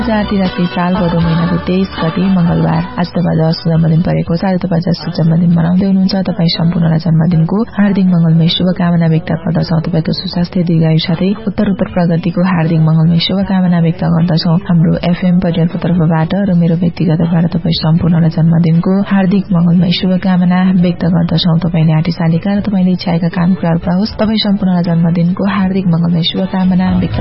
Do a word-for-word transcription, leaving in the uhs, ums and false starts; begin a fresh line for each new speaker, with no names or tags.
दुई हजार त्रिसठी साल भदौ महिनाको तेइस गते मंगलबार आज तपाईँ जसको जन्मदिन परेको छ। आज तपाईँ जसको जन्मदिन मनाउँदै हुनुहुन्छ तपाईँ सम्पूर्णलाई जन्मदिनको हार्दिक मंगलमय शुभकामना व्यक्त गर्दछौ। तपाईको सुस्वास्थ्य दीर्घायु साथै उत्तर उत्तर प्रगतिको हार्दिक मंगलमय शुभकामना व्यक्त गर्दछौ। हाम्रो एफएम पटेलको तर्फबाट र मेरो व्यक्तिगत तर्फबाट तपाईँ सम्पूर्णलाई जन्मदिनको हार्दिक मंगलमय शुभकामना व्यक्त गर्दछौ। तपाईले आँटीसालेका र तपाईले इच्छाएका काम कुराहरू होस्। तपाईँ सम्पूर्णलाई जन्मदिनको हार्दिक मंगलमय शुभकामना व्यक्त